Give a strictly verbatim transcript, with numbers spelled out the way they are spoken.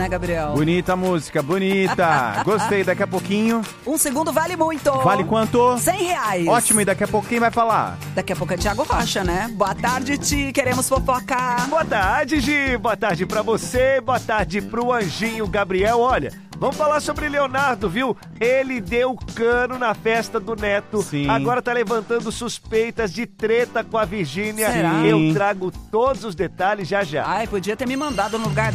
né, Gabriel? Bonita a música, bonita. Gostei, daqui a pouquinho. Um segundo vale muito. Vale quanto? cem reais. Ótimo, e daqui a pouco quem vai falar? Daqui a pouco é Thiago Rocha, né? Boa tarde, Ti. Queremos fofocar. Boa tarde, Gi. Boa tarde pra você. Boa tarde pro Anjinho Gabriel. Olha, vamos falar sobre Leonardo, viu? Ele deu cano na festa do neto. Sim. Agora tá levantando suspeitas de treta com a Virgínia. Será? Eu trago todos os detalhes já já. Ai, podia ter me mandado no lugar